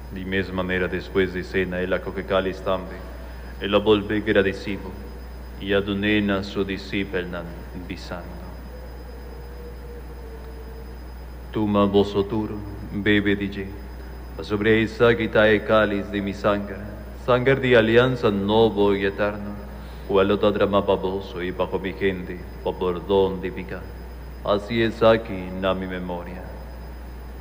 Di mesma maneira, después de cena, él acoge cáliz también, él lo volve agradecido, y adunena su discípulos diciendo: Toma vosotros, bebe di allí, sobre esa quita el cáliz de mi sangre, sangre de alianza nuevo y eterno, cual lo derrama para vos y bajo mi gente, por perdón de pecado. Así es aquí, en mi memoria.